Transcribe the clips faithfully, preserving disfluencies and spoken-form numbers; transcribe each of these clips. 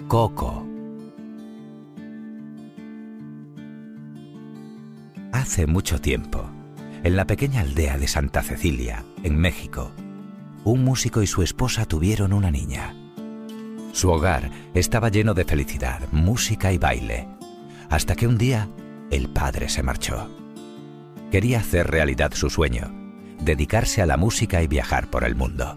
Coco. Hace mucho tiempo, en la pequeña aldea de Santa Cecilia, en México, un músico y su esposa tuvieron una niña. Su hogar estaba lleno de felicidad, música y baile, hasta que un día el padre se marchó. Quería hacer realidad su sueño, dedicarse a la música y viajar por el mundo.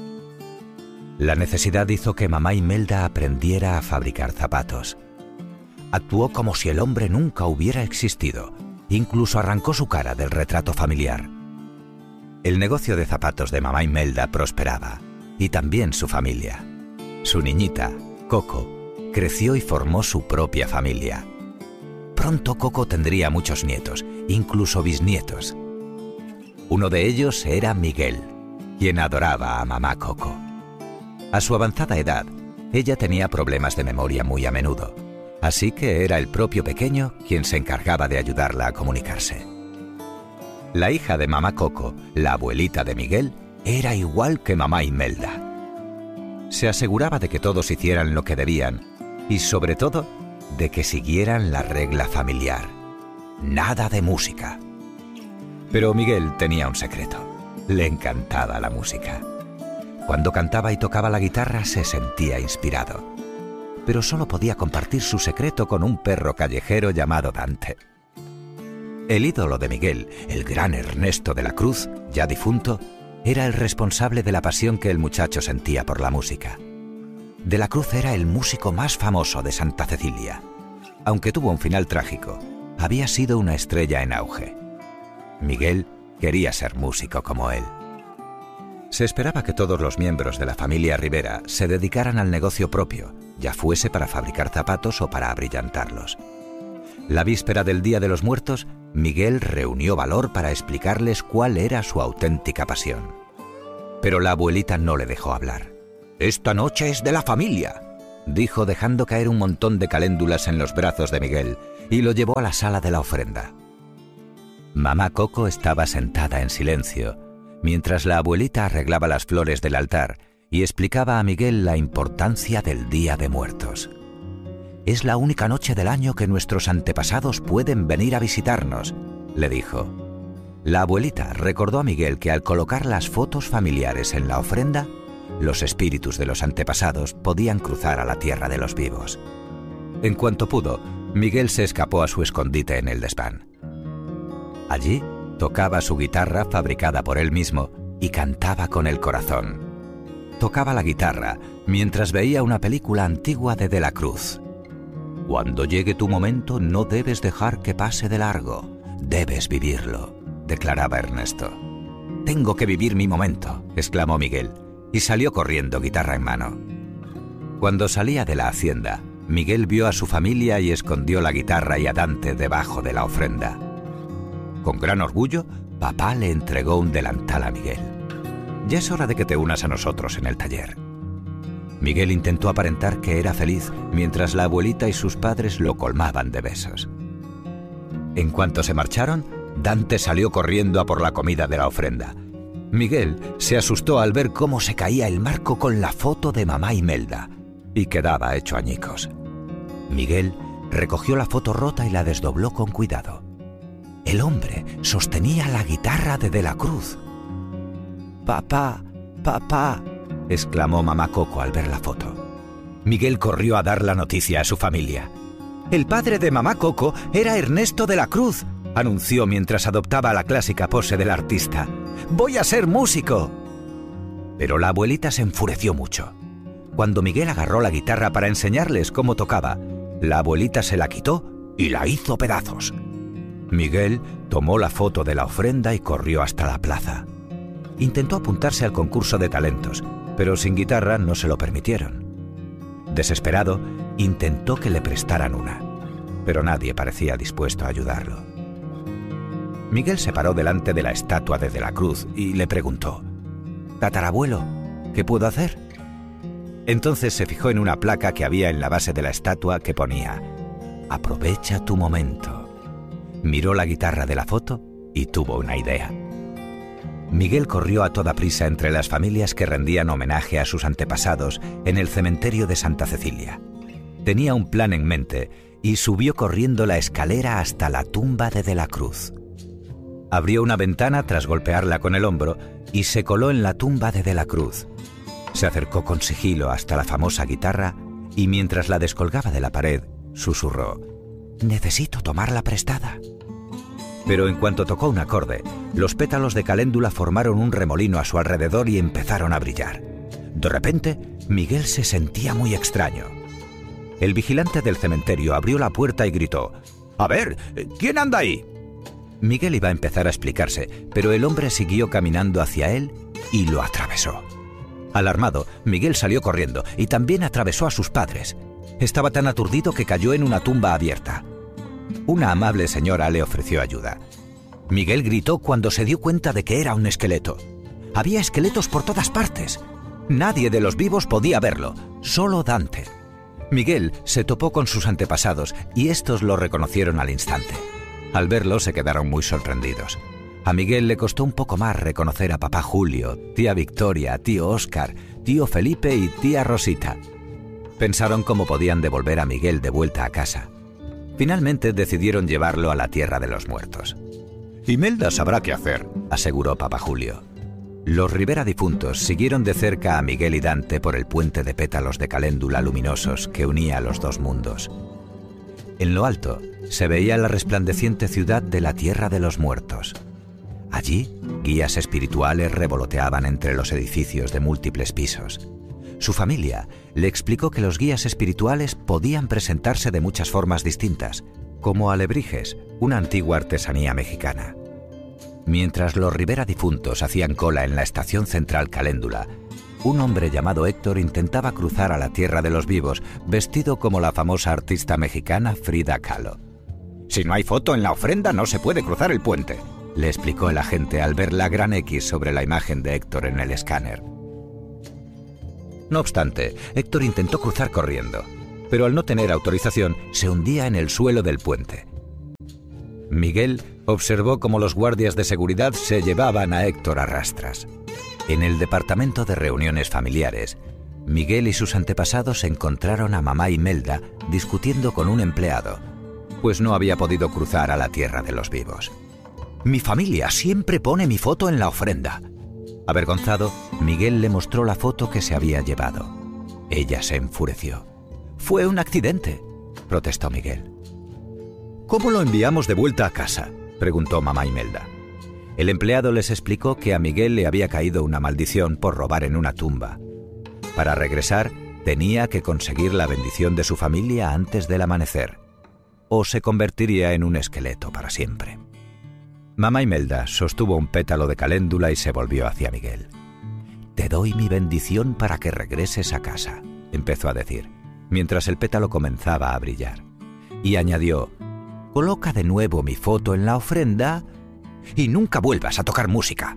La necesidad hizo que mamá Imelda aprendiera a fabricar zapatos. Actuó como si el hombre nunca hubiera existido, incluso arrancó su cara del retrato familiar. El negocio de zapatos de mamá Imelda prosperaba, y también su familia. Su niñita, Coco, creció y formó su propia familia. Pronto Coco tendría muchos nietos, incluso bisnietos. Uno de ellos era Miguel, quien adoraba a mamá Coco. A su avanzada edad, ella tenía problemas de memoria muy a menudo, así que era el propio pequeño quien se encargaba de ayudarla a comunicarse. La hija de mamá Coco, la abuelita de Miguel, era igual que mamá Imelda. Se aseguraba de que todos hicieran lo que debían y, sobre todo, de que siguieran la regla familiar. Nada de música. Pero Miguel tenía un secreto. Le encantaba la música. Cuando cantaba y tocaba la guitarra se sentía inspirado. Pero solo podía compartir su secreto con un perro callejero llamado Dante. El ídolo de Miguel, el gran Ernesto de la Cruz, ya difunto, era el responsable de la pasión que el muchacho sentía por la música. De la Cruz era el músico más famoso de Santa Cecilia. Aunque tuvo un final trágico, había sido una estrella en auge. Miguel quería ser músico como él. Se esperaba que todos los miembros de la familia Rivera se dedicaran al negocio propio, ya fuese para fabricar zapatos o para abrillantarlos. La víspera del Día de los Muertos, Miguel reunió valor para explicarles cuál era su auténtica pasión. Pero la abuelita no le dejó hablar. «Esta noche es de la familia», dijo, dejando caer un montón de caléndulas en los brazos de Miguel, y lo llevó a la sala de la ofrenda. Mamá Coco estaba sentada en silencio, mientras la abuelita arreglaba las flores del altar y explicaba a Miguel la importancia del Día de Muertos. «Es la única noche del año que nuestros antepasados pueden venir a visitarnos», le dijo. La abuelita recordó a Miguel que al colocar las fotos familiares en la ofrenda, los espíritus de los antepasados podían cruzar a la tierra de los vivos. En cuanto pudo, Miguel se escapó a su escondite en el desván. Allí tocaba su guitarra fabricada por él mismo y cantaba con el corazón. Tocaba la guitarra mientras veía una película antigua de De la Cruz. «Cuando llegue tu momento no debes dejar que pase de largo, debes vivirlo», declaraba Ernesto. «Tengo que vivir mi momento», exclamó Miguel, y salió corriendo, guitarra en mano. Cuando salía de la hacienda, Miguel vio a su familia y escondió la guitarra y a Dante debajo de la ofrenda. Con gran orgullo, papá le entregó un delantal a Miguel. «Ya es hora de que te unas a nosotros en el taller». Miguel intentó aparentar que era feliz mientras la abuelita y sus padres lo colmaban de besos. En cuanto se marcharon, Dante salió corriendo a por la comida de la ofrenda. Miguel se asustó al ver cómo se caía el marco con la foto de mamá Imelda y quedaba hecho añicos. Miguel recogió la foto rota y la desdobló con cuidado. El hombre sostenía la guitarra de De la Cruz. «Papá, papá», exclamó mamá Coco al ver la foto. Miguel corrió a dar la noticia a su familia. «El padre de mamá Coco era Ernesto de la Cruz», anunció mientras adoptaba la clásica pose del artista. «¡Voy a ser músico!». Pero la abuelita se enfureció mucho. Cuando Miguel agarró la guitarra para enseñarles cómo tocaba, la abuelita se la quitó y la hizo pedazos. Miguel tomó la foto de la ofrenda y corrió hasta la plaza. Intentó apuntarse al concurso de talentos, pero sin guitarra no se lo permitieron. Desesperado, intentó que le prestaran una, pero nadie parecía dispuesto a ayudarlo. Miguel se paró delante de la estatua de De la Cruz y le preguntó: «Tatarabuelo, ¿qué puedo hacer?». Entonces se fijó en una placa que había en la base de la estatua que ponía: «Aprovecha tu momento». Miró la guitarra de la foto y tuvo una idea. Miguel corrió a toda prisa entre las familias que rendían homenaje a sus antepasados en el cementerio de Santa Cecilia. Tenía un plan en mente y subió corriendo la escalera hasta la tumba de De la Cruz. Abrió una ventana tras golpearla con el hombro y se coló en la tumba de De la Cruz. Se acercó con sigilo hasta la famosa guitarra y mientras la descolgaba de la pared, susurró: «Necesito tomarla prestada». Pero en cuanto tocó un acorde, los pétalos de caléndula formaron un remolino a su alrededor y empezaron a brillar. De repente, Miguel se sentía muy extraño. El vigilante del cementerio abrió la puerta y gritó: «A ver, ¿quién anda ahí?». Miguel iba a empezar a explicarse, pero el hombre siguió caminando hacia él y lo atravesó. Alarmado, Miguel salió corriendo y también atravesó a sus padres. Estaba tan aturdido que cayó en una tumba abierta. Una amable señora le ofreció ayuda. Miguel gritó cuando se dio cuenta de que era un esqueleto. Había esqueletos por todas partes. Nadie de los vivos podía verlo, solo Dante. Miguel se topó con sus antepasados y estos lo reconocieron al instante. Al verlo se quedaron muy sorprendidos. A Miguel le costó un poco más reconocer a papá Julio, tía Victoria, tío Óscar, tío Felipe y tía Rosita. Pensaron cómo podían devolver a Miguel de vuelta a casa. Finalmente decidieron llevarlo a la tierra de los muertos. «Imelda sabrá qué hacer», aseguró papá Julio. Los Rivera difuntos siguieron de cerca a Miguel y Dante por el puente de pétalos de caléndula luminosos que unía los dos mundos. En lo alto se veía la resplandeciente ciudad de la tierra de los muertos. Allí, guías espirituales revoloteaban entre los edificios de múltiples pisos. Su familia le explicó que los guías espirituales podían presentarse de muchas formas distintas, como alebrijes, una antigua artesanía mexicana. Mientras los Rivera difuntos hacían cola en la estación central Caléndula, un hombre llamado Héctor intentaba cruzar a la tierra de los vivos, vestido como la famosa artista mexicana Frida Kahlo. «Si no hay foto en la ofrenda, no se puede cruzar el puente», le explicó el agente al ver la gran X sobre la imagen de Héctor en el escáner. No obstante, Héctor intentó cruzar corriendo, pero al no tener autorización, se hundía en el suelo del puente. Miguel observó cómo los guardias de seguridad se llevaban a Héctor a rastras. En el departamento de reuniones familiares, Miguel y sus antepasados encontraron a mamá Imelda discutiendo con un empleado, pues no había podido cruzar a la tierra de los vivos. «Mi familia siempre pone mi foto en la ofrenda». Avergonzado, Miguel le mostró la foto que se había llevado. Ella se enfureció. «Fue un accidente», protestó Miguel. «¿Cómo lo enviamos de vuelta a casa?», preguntó mamá Imelda. El empleado les explicó que a Miguel le había caído una maldición por robar en una tumba. Para regresar, tenía que conseguir la bendición de su familia antes del amanecer, o se convertiría en un esqueleto para siempre. Mamá Imelda sostuvo un pétalo de caléndula y se volvió hacia Miguel. «Te doy mi bendición para que regreses a casa», empezó a decir, mientras el pétalo comenzaba a brillar. Y añadió: «Coloca de nuevo mi foto en la ofrenda y nunca vuelvas a tocar música».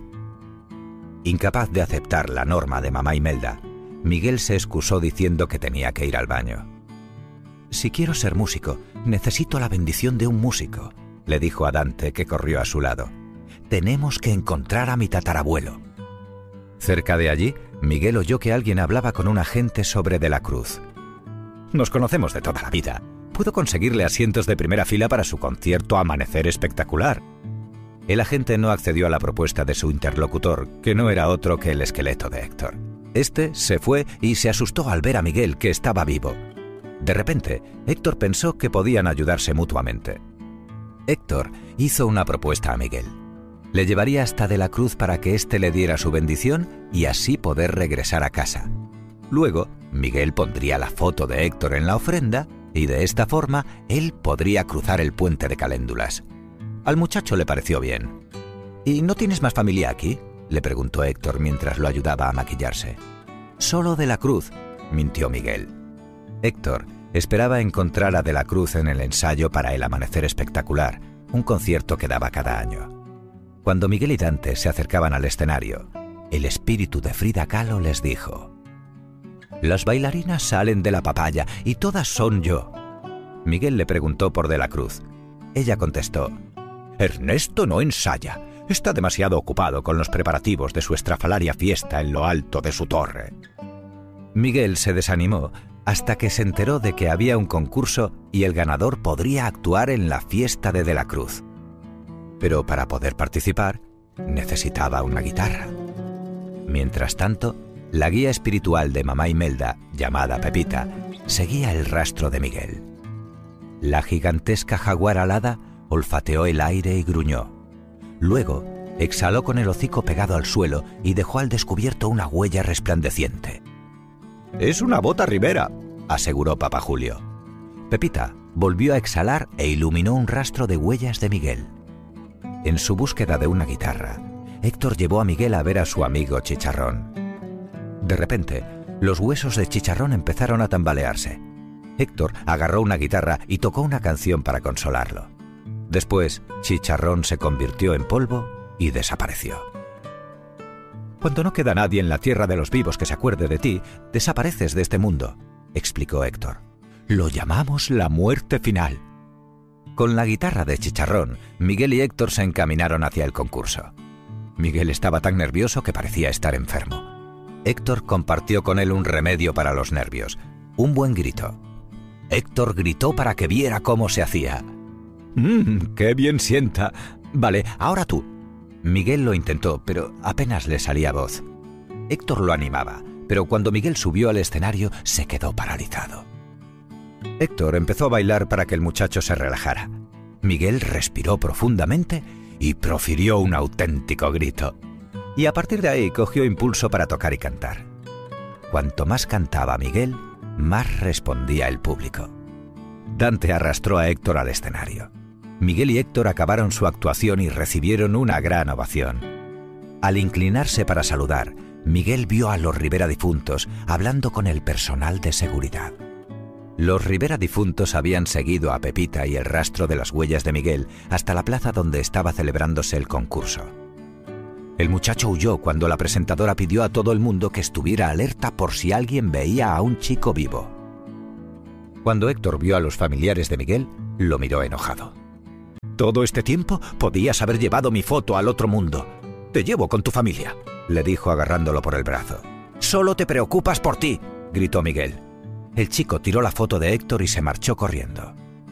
Incapaz de aceptar la norma de mamá Imelda, Miguel se excusó diciendo que tenía que ir al baño. «Si quiero ser músico, necesito la bendición de un músico», le dijo a Dante, que corrió a su lado. «Tenemos que encontrar a mi tatarabuelo». Cerca de allí, Miguel oyó que alguien hablaba con un agente sobre De la Cruz. «Nos conocemos de toda la vida. Puedo conseguirle asientos de primera fila para su concierto Amanecer Espectacular». El agente no accedió a la propuesta de su interlocutor, que no era otro que el esqueleto de Héctor. Este se fue y se asustó al ver a Miguel, que estaba vivo. De repente, Héctor pensó que podían ayudarse mutuamente. Héctor hizo una propuesta a Miguel. Le llevaría hasta De la Cruz para que éste le diera su bendición y así poder regresar a casa. Luego, Miguel pondría la foto de Héctor en la ofrenda y de esta forma él podría cruzar el puente de caléndulas. Al muchacho le pareció bien. «¿Y no tienes más familia aquí?», le preguntó Héctor mientras lo ayudaba a maquillarse. «Solo De la Cruz», mintió Miguel. Héctor esperaba encontrar a De la Cruz en el ensayo para el Amanecer Espectacular, un concierto que daba cada año. Cuando Miguel y Dante se acercaban al escenario, el espíritu de Frida Kahlo les dijo: «Las bailarinas salen de la papaya y todas son yo». Miguel le preguntó por De la Cruz. Ella contestó: «Ernesto no ensaya. Está demasiado ocupado con los preparativos de su estrafalaria fiesta en lo alto de su torre». Miguel se desanimó, hasta que se enteró de que había un concurso y el ganador podría actuar en la fiesta de De la Cruz. Pero para poder participar, necesitaba una guitarra. Mientras tanto, la guía espiritual de Mamá Imelda, llamada Pepita, seguía el rastro de Miguel. La gigantesca jaguar alada olfateó el aire y gruñó. Luego, exhaló con el hocico pegado al suelo y dejó al descubierto una huella resplandeciente. «Es una bota ribera», aseguró Papá Julio. Pepita volvió a exhalar e iluminó un rastro de huellas de Miguel. En su búsqueda de una guitarra, Héctor llevó a Miguel a ver a su amigo Chicharrón. De repente, los huesos de Chicharrón empezaron a tambalearse. Héctor agarró una guitarra y tocó una canción para consolarlo. Después, Chicharrón se convirtió en polvo y desapareció. «Cuando no queda nadie en la tierra de los vivos que se acuerde de ti, desapareces de este mundo», explicó Héctor. «Lo llamamos la muerte final». Con la guitarra de Chicharrón, Miguel y Héctor se encaminaron hacia el concurso. Miguel estaba tan nervioso que parecía estar enfermo. Héctor compartió con él un remedio para los nervios, un buen grito. Héctor gritó para que viera cómo se hacía. «Mmm, qué bien sienta. Vale, ahora tú». Miguel lo intentó, pero apenas le salía voz. Héctor lo animaba, pero cuando Miguel subió al escenario, se quedó paralizado. Héctor empezó a bailar para que el muchacho se relajara. Miguel respiró profundamente y profirió un auténtico grito. Y a partir de ahí cogió impulso para tocar y cantar. Cuanto más cantaba Miguel, más respondía el público. Dante arrastró a Héctor al escenario. Miguel y Héctor acabaron su actuación y recibieron una gran ovación. Al inclinarse para saludar, Miguel vio a los Rivera difuntos hablando con el personal de seguridad. Los Rivera difuntos habían seguido a Pepita y el rastro de las huellas de Miguel hasta la plaza donde estaba celebrándose el concurso. El muchacho huyó cuando la presentadora pidió a todo el mundo que estuviera alerta por si alguien veía a un chico vivo. Cuando Héctor vio a los familiares de Miguel, lo miró enojado. «Todo este tiempo podías haber llevado mi foto al otro mundo. Te llevo con tu familia», le dijo agarrándolo por el brazo. «Solo te preocupas por ti», gritó Miguel. El chico tiró la foto de Héctor y se marchó corriendo.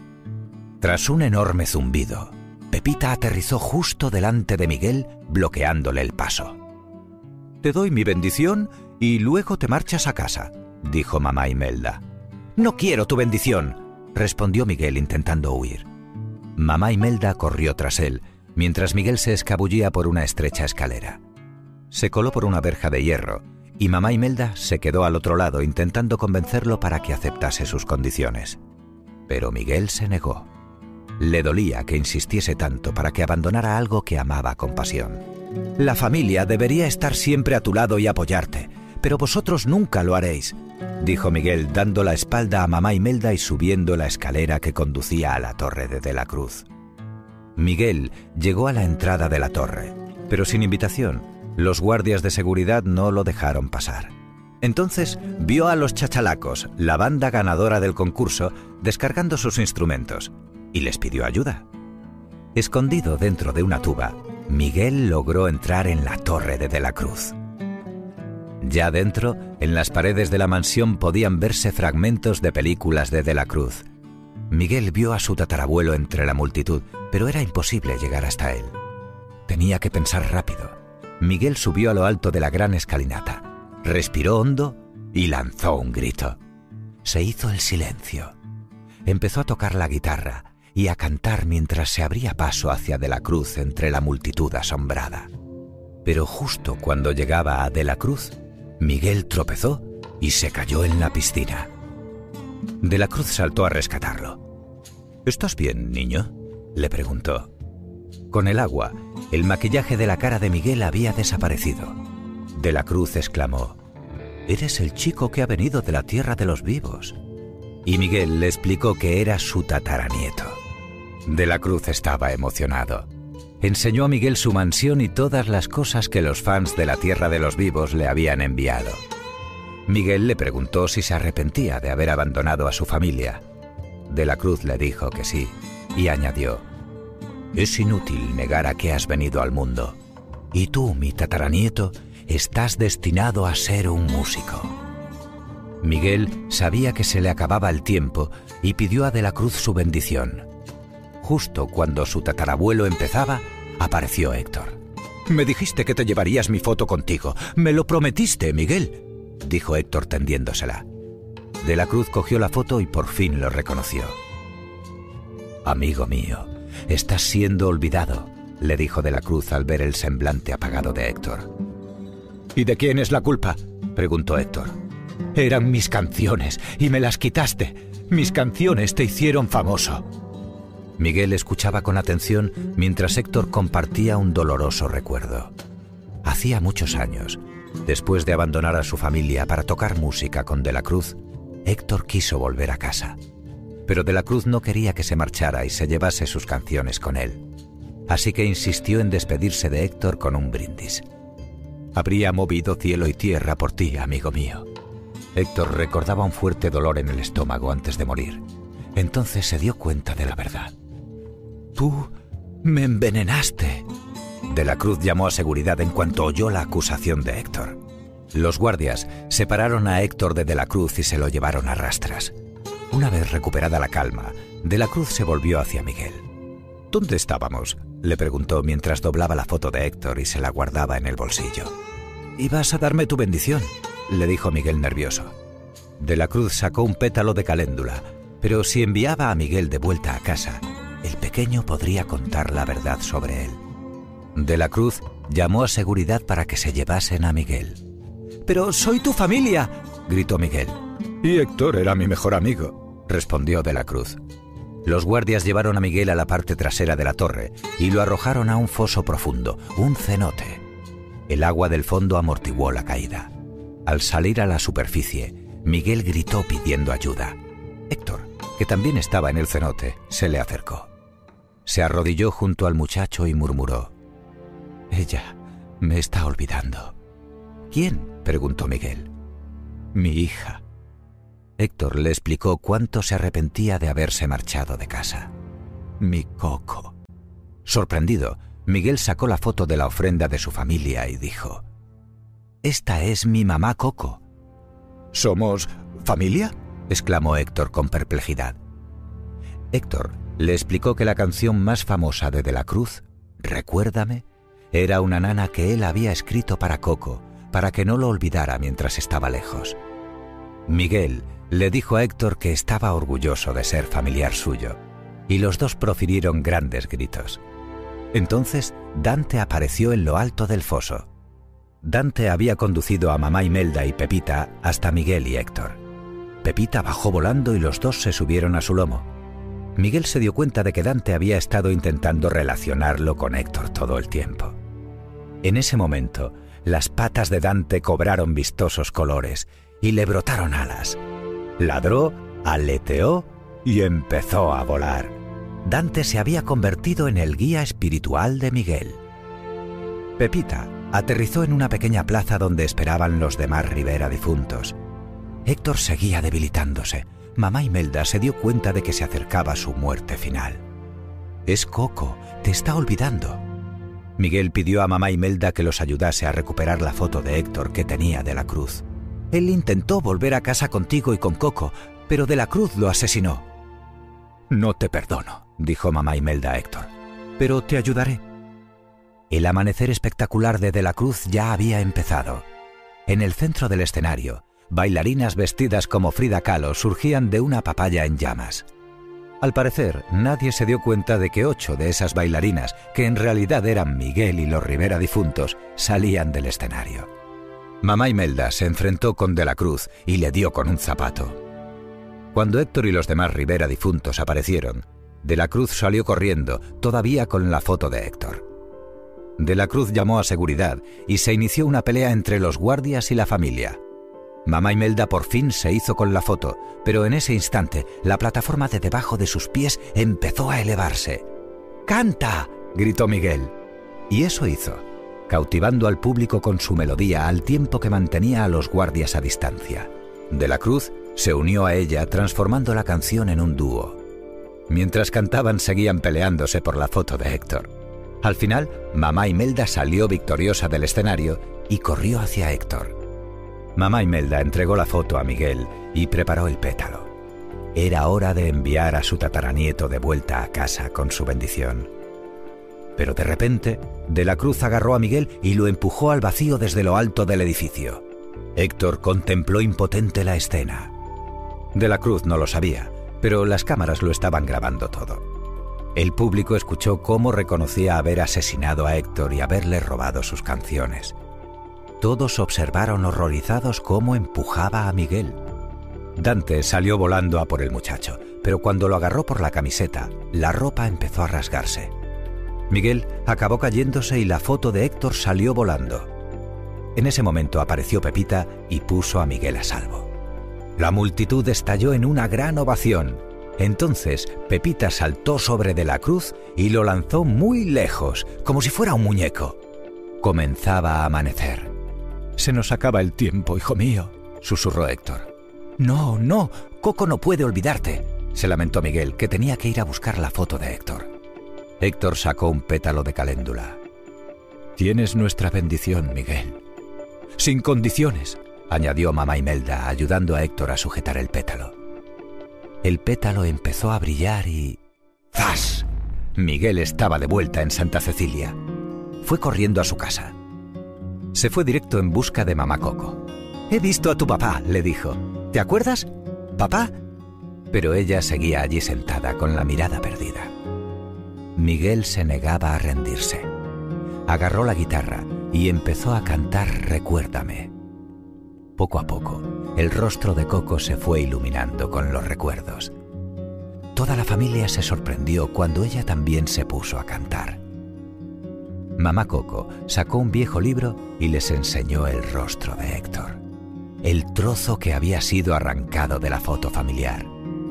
Tras un enorme zumbido, Pepita aterrizó justo delante de Miguel, bloqueándole el paso. «Te doy mi bendición y luego te marchas a casa», dijo Mamá Imelda. «No quiero tu bendición», respondió Miguel intentando huir. Mamá Imelda corrió tras él, mientras Miguel se escabullía por una estrecha escalera. Se coló por una verja de hierro, y Mamá Imelda se quedó al otro lado intentando convencerlo para que aceptase sus condiciones. Pero Miguel se negó. Le dolía que insistiese tanto para que abandonara algo que amaba con pasión. «La familia debería estar siempre a tu lado y apoyarte, pero vosotros nunca lo haréis», dijo Miguel dando la espalda a Mamá Imelda y subiendo la escalera que conducía a la torre de De la Cruz. Miguel llegó a la entrada de la torre, pero sin invitación. Los guardias de seguridad no lo dejaron pasar. Entonces vio a los chachalacos, la banda ganadora del concurso, descargando sus instrumentos, y les pidió ayuda. Escondido dentro de una tuba, Miguel logró entrar en la torre de De la Cruz. Ya dentro, en las paredes de la mansión podían verse fragmentos de películas de De la Cruz. Miguel vio a su tatarabuelo entre la multitud, pero era imposible llegar hasta él. Tenía que pensar rápido. Miguel subió a lo alto de la gran escalinata, respiró hondo y lanzó un grito. Se hizo el silencio. Empezó a tocar la guitarra y a cantar mientras se abría paso hacia De la Cruz entre la multitud asombrada. Pero justo cuando llegaba a De la Cruz, Miguel tropezó y se cayó en la piscina. De la Cruz saltó a rescatarlo. «¿Estás bien, niño?», le preguntó. Con el agua, el maquillaje de la cara de Miguel había desaparecido. De la Cruz exclamó: «Eres el chico que ha venido de la tierra de los vivos». Y Miguel le explicó que era su tataranieto. De la Cruz estaba emocionado. Enseñó a Miguel su mansión y todas las cosas que los fans de la tierra de los vivos le habían enviado. Miguel le preguntó si se arrepentía de haber abandonado a su familia. De la Cruz le dijo que sí, y añadió: «Es inútil negar a qué has venido al mundo. Y tú, mi tataranieto, estás destinado a ser un músico». Miguel sabía que se le acababa el tiempo y pidió a De la Cruz su bendición. Justo cuando su tatarabuelo empezaba, apareció Héctor. «Me dijiste que te llevarías mi foto contigo. Me lo prometiste, Miguel», dijo Héctor tendiéndosela. De la Cruz cogió la foto y por fin lo reconoció. «Amigo mío, estás siendo olvidado», le dijo De la Cruz al ver el semblante apagado de Héctor. «¿Y de quién es la culpa?», preguntó Héctor. «Eran mis canciones y me las quitaste. Mis canciones te hicieron famoso». Miguel escuchaba con atención mientras Héctor compartía un doloroso recuerdo. Hacía muchos años, después de abandonar a su familia para tocar música con De la Cruz, Héctor quiso volver a casa. Pero De la Cruz no quería que se marchara y se llevase sus canciones con él. Así que insistió en despedirse de Héctor con un brindis. «Habría movido cielo y tierra por ti, amigo mío». Héctor recordaba un fuerte dolor en el estómago antes de morir. Entonces se dio cuenta de la verdad. «Tú me envenenaste». De la Cruz llamó a seguridad en cuanto oyó la acusación de Héctor. Los guardias separaron a Héctor de De la Cruz y se lo llevaron a rastras. Una vez recuperada la calma, De la Cruz se volvió hacia Miguel. «¿Dónde estábamos?», le preguntó mientras doblaba la foto de Héctor y se la guardaba en el bolsillo. «Ibas a darme tu bendición», le dijo Miguel nervioso. De la Cruz sacó un pétalo de caléndula, pero si enviaba a Miguel de vuelta a casa, el pequeño podría contar la verdad sobre él. De la Cruz llamó a seguridad para que se llevasen a Miguel. «¡Pero soy tu familia!», gritó Miguel. «Y Héctor era mi mejor amigo», respondió De la Cruz. Los guardias llevaron a Miguel a la parte trasera de la torre y lo arrojaron a un foso profundo, un cenote. El agua del fondo amortiguó la caída. Al salir a la superficie, Miguel gritó pidiendo ayuda. Héctor, que también estaba en el cenote, se le acercó. Se arrodilló junto al muchacho y murmuró: «Ella me está olvidando». «¿Quién?», preguntó Miguel. «Mi hija». Héctor le explicó cuánto se arrepentía de haberse marchado de casa. «Mi Coco». Sorprendido, Miguel sacó la foto de la ofrenda de su familia y dijo: «Esta es mi mamá Coco». «¿Somos familia?», exclamó Héctor con perplejidad. Héctor le explicó que la canción más famosa de De la Cruz, «Recuérdame», era una nana que él había escrito para Coco, para que no lo olvidara mientras estaba lejos. Miguel le dijo a Héctor que estaba orgulloso de ser familiar suyo, y los dos profirieron grandes gritos. Entonces Dante apareció en lo alto del foso. Dante había conducido a mamá Imelda y Pepita hasta Miguel y Héctor. Pepita bajó volando y los dos se subieron a su lomo. Miguel se dio cuenta de que Dante había estado intentando relacionarlo con Héctor todo el tiempo. En ese momento, las patas de Dante cobraron vistosos colores y le brotaron alas. Ladró, aleteó y empezó a volar. Dante se había convertido en el guía espiritual de Miguel. Pepita aterrizó en una pequeña plaza donde esperaban los demás Rivera difuntos. Héctor seguía debilitándose. Mamá Imelda se dio cuenta de que se acercaba su muerte final. «Es Coco, te está olvidando». Miguel pidió a mamá Imelda que los ayudase a recuperar la foto de Héctor que tenía De la Cruz. «Él intentó volver a casa contigo y con Coco, pero De la Cruz lo asesinó». «No te perdono», dijo mamá Imelda a Héctor, «pero te ayudaré». El amanecer espectacular de De la Cruz ya había empezado. En el centro del escenario, bailarinas vestidas como Frida Kahlo surgían de una papaya en llamas. Al parecer, nadie se dio cuenta de que ocho de esas bailarinas, que en realidad eran Miguel y los Rivera difuntos, salían del escenario. Mamá Imelda se enfrentó con De la Cruz y le dio con un zapato. Cuando Héctor y los demás Rivera difuntos aparecieron, De la Cruz salió corriendo, todavía con la foto de Héctor. De la Cruz llamó a seguridad y se inició una pelea entre los guardias y la familia. Mamá Imelda por fin se hizo con la foto, pero en ese instante la plataforma de debajo de sus pies empezó a elevarse. «¡Canta!», gritó Miguel. Y eso hizo, cautivando al público con su melodía al tiempo que mantenía a los guardias a distancia. De la Cruz se unió a ella transformando la canción en un dúo. Mientras cantaban seguían peleándose por la foto de Héctor. Al final, mamá Imelda salió victoriosa del escenario y corrió hacia Héctor. Mamá Imelda entregó la foto a Miguel y preparó el pétalo. Era hora de enviar a su tataranieto de vuelta a casa con su bendición. Pero de repente, De la Cruz agarró a Miguel y lo empujó al vacío desde lo alto del edificio. Héctor contempló impotente la escena. De la Cruz no lo sabía, pero las cámaras lo estaban grabando todo. El público escuchó cómo reconocía haber asesinado a Héctor y haberle robado sus canciones. Todos observaron horrorizados cómo empujaba a Miguel. Dante salió volando a por el muchacho, pero cuando lo agarró por la camiseta, la ropa empezó a rasgarse. Miguel acabó cayéndose y la foto de Héctor salió volando. En ese momento apareció Pepita y puso a Miguel a salvo. La multitud estalló en una gran ovación. Entonces Pepita saltó sobre De la Cruz y lo lanzó muy lejos, como si fuera un muñeco. Comenzaba a amanecer. «Se nos acaba el tiempo, hijo mío», susurró Héctor. «No, no, Coco no puede olvidarte», se lamentó Miguel, que tenía que ir a buscar la foto de Héctor. Héctor sacó un pétalo de caléndula. «Tienes nuestra bendición, Miguel». «Sin condiciones», añadió mamá Imelda, ayudando a Héctor a sujetar el pétalo. El pétalo empezó a brillar y... ¡zas! Miguel estaba de vuelta en Santa Cecilia. Fue corriendo a su casa. Se fue directo en busca de mamá Coco. «He visto a tu papá», le dijo. «¿Te acuerdas? ¿Papá?» Pero ella seguía allí sentada con la mirada perdida. Miguel se negaba a rendirse. Agarró la guitarra y empezó a cantar Recuérdame. Poco a poco, el rostro de Coco se fue iluminando con los recuerdos. Toda la familia se sorprendió cuando ella también se puso a cantar. Mamá Coco sacó un viejo libro y les enseñó el rostro de Héctor, el trozo que había sido arrancado de la foto familiar.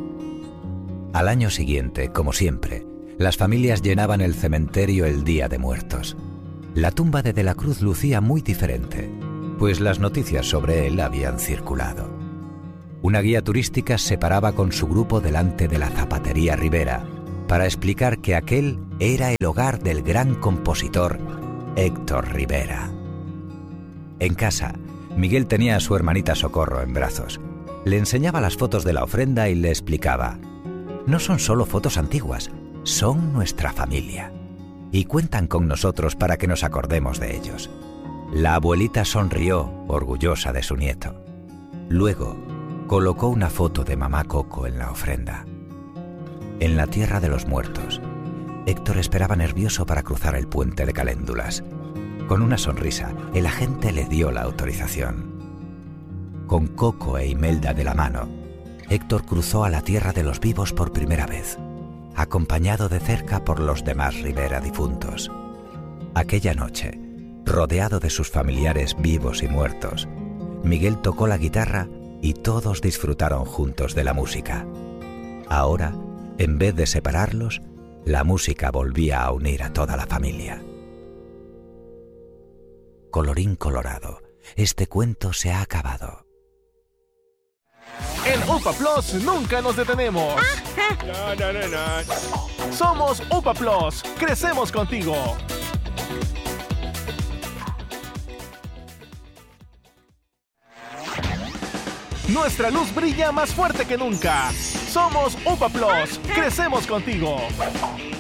Al año siguiente, como siempre, las familias llenaban el cementerio el Día de Muertos. La tumba de De la Cruz lucía muy diferente, pues las noticias sobre él habían circulado. Una guía turística se paraba con su grupo delante de la zapatería Rivera para explicar que aquel era el hogar del gran compositor Héctor Rivera. En casa, Miguel tenía a su hermanita Socorro en brazos. Le enseñaba las fotos de la ofrenda y le explicaba: «No son solo fotos antiguas, son nuestra familia. Y cuentan con nosotros para que nos acordemos de ellos». La abuelita sonrió, orgullosa de su nieto. Luego, colocó una foto de mamá Coco en la ofrenda. En la tierra de los muertos, Héctor esperaba nervioso para cruzar el puente de Caléndulas. Con una sonrisa, el agente le dio la autorización. Con Coco e Imelda de la mano, Héctor cruzó a la tierra de los vivos por primera vez, acompañado de cerca por los demás Rivera difuntos. Aquella noche, rodeado de sus familiares vivos y muertos, Miguel tocó la guitarra y todos disfrutaron juntos de la música. Ahora, en vez de separarlos, la música volvía a unir a toda la familia. Colorín colorado, este cuento se ha acabado. En UPA Plus nunca nos detenemos. No, no, no, no. Somos UPA Plus, crecemos contigo. Nuestra luz brilla más fuerte que nunca. Somos UPA Plus, crecemos contigo.